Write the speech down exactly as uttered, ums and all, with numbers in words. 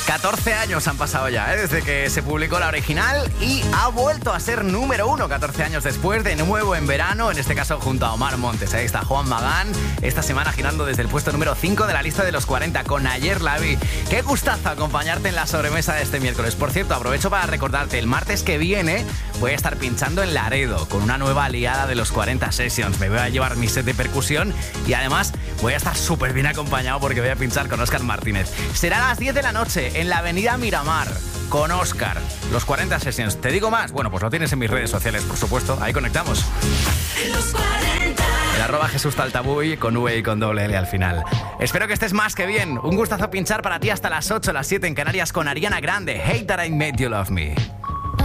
catorce años han pasado ya, ¿eh? Desde que se publicó la original y ha vuelto a ser número uno catorce años después, de nuevo en verano, en este caso junto a Omar Montes. Ahí está Juan Magán, esta semana girando desde el puesto número cinco de la lista de los cuarenta con Ayer la vi. Qué gustazo acompañarte en la sobremesa de este miércoles. Por cierto, aprovecho para recordarte, el martes que viene voy a estar pinchando en Laredo con una nueva aliada de los cuarenta Sessions. Me voy a llevar mi set de percusión y además voy a estar súper bien acompañado porque voy a pinchar con Óscar Martínez. Será a las diez de la noche en la avenida Miramar con Óscar, los cuarenta Sessions. ¿Te digo más? Bueno, pues lo tienes en mis redes sociales, por supuesto. Ahí conectamos. Los cuarenta. El arroba Jesús Taltabuy con V y con doble L al final. Espero que estés más que bien. Un gustazo pinchar para ti hasta las ocho, las siete en Canarias con Ariana Grande. Hate That I Made You Love Me.